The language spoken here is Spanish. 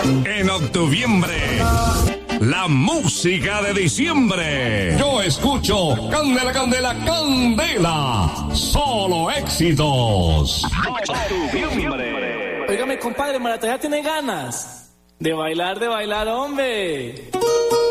En octuviembre, la música de diciembre. Yo escucho Candela, Candela, Candela. Solo éxitos. Óigame, compadre, Marataya tiene ganas de bailar, hombre.